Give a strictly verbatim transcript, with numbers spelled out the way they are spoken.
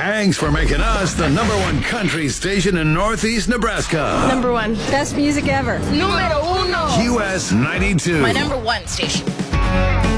Thanks for making us the number one country station in Northeast Nebraska. Number one. Best music ever. Numero uno. U S ninety-two. My number one station.